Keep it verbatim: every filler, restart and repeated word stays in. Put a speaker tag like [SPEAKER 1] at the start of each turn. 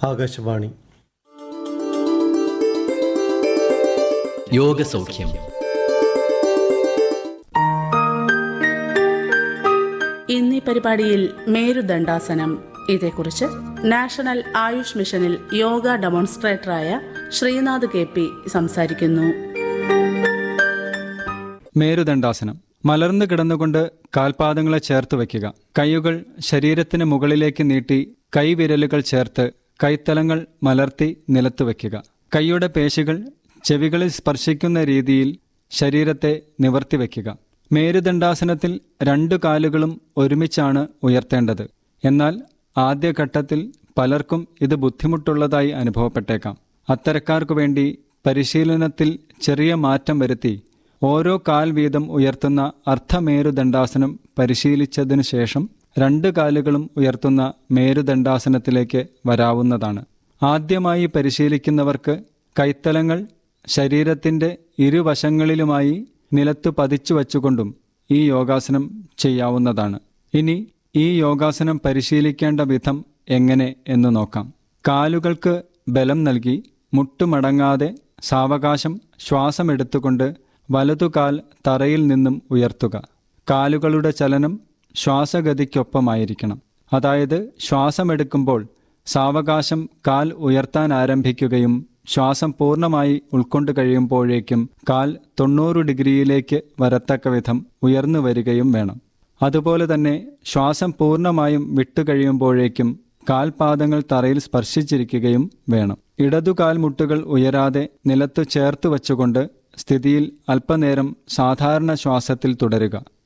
[SPEAKER 1] ആകാശവാണി.
[SPEAKER 2] യോഗസൗഖ്യം.
[SPEAKER 3] ഇന്നീ പരിപാടിയിൽ മേരുദണ്ഡാസനം, ഇതേക്കുറിച്ച് നാഷണൽ ആയുഷ് മിഷനിൽ യോഗ ഡെമോൺസ്ട്രേറ്ററായ ശ്രീനാഥ് കെ പി സംസാരിക്കുന്നു.
[SPEAKER 4] മേരുദണ്ഡാസനം. മലർന്നു കിടന്നുകൊണ്ട് കാൽപാദങ്ങളെ ചേർത്ത് വയ്ക്കുക. കൈകൾ ശരീരത്തിന് മുകളിലേക്ക് നീട്ടി കൈവിരലുകൾ ചേർത്ത് കൈത്തലങ്ങൾ മലർത്തി നിലത്ത് വയ്ക്കുക. കൈയുടെ പേശികൾ ചെവികളിൽ സ്പർശിക്കുന്ന രീതിയിൽ ശരീരത്തെ നിവർത്തി വയ്ക്കുക. മേരുദണ്ഡാസനത്തിൽ രണ്ടു കാലുകളും ഒരുമിച്ചാണ് ഉയർത്തേണ്ടത്. എന്നാൽ ആദ്യഘട്ടത്തിൽ പലർക്കും ഇത് ബുദ്ധിമുട്ടുള്ളതായി അനുഭവപ്പെട്ടേക്കാം. അത്തരക്കാർക്കു വേണ്ടി പരിശീലനത്തിൽ ചെറിയ മാറ്റം വരുത്തി ഓരോ കാൽ വീതം ഉയർത്തുന്ന അർദ്ധമേരുദണ്ഡാസനം പരിശീലിച്ചതിനു ശേഷം രണ്ട് കാലുകളും ഉയർത്തുന്ന മേരുദണ്ഡാസനത്തിലേക്ക് വരാവുന്നതാണ്. ആദ്യമായി പരിശീലിക്കുന്നവർക്ക് കൈത്തലങ്ങൾ ശരീരത്തിൻ്റെ ഇരുവശങ്ങളിലുമായി നിലത്തു പതിച്ചു വച്ചുകൊണ്ടും ഈ യോഗാസനം ചെയ്യാവുന്നതാണ്. ഇനി ഈ യോഗാസനം പരിശീലിക്കേണ്ട വിധം എങ്ങനെ എന്ന് നോക്കാം. കാലുകൾക്ക് ബലം നൽകി മുട്ടുമടങ്ങാതെ സാവകാശം ശ്വാസമെടുത്തുകൊണ്ട് വലതുകാൽ തറയിൽ നിന്നും ഉയർത്തുക. കാലുകളുടെ ചലനം ശ്വാസഗതിക്കൊപ്പമായിരിക്കണം. അതായത് ശ്വാസമെടുക്കുമ്പോൾ സാവകാശം കാൽ ഉയർത്താൻ ആരംഭിക്കുകയും ശ്വാസം പൂർണ്ണമായി ഉൾക്കൊണ്ടു കഴിയുമ്പോഴേക്കും കാൽ തൊണ്ണൂറ് ഡിഗ്രിയിലേക്ക് വരത്തക്ക വിധം ഉയർന്നു വരികയും വേണം. അതുപോലെ തന്നെ ശ്വാസം പൂർണ്ണമായും വിട്ടുകഴിയുമ്പോഴേക്കും കാൽപാദങ്ങൾ തറയിൽ സ്പർശിച്ചിരിക്കുകയും വേണം. ഇടതുകാൽ മുട്ടുകൾ ഉയരാതെ നിലത്തു ചേർത്ത് വച്ചുകൊണ്ട് സ്ഥിതിയിൽ അല്പനേരം സാധാരണ ശ്വാസത്തിൽ തുടരുക.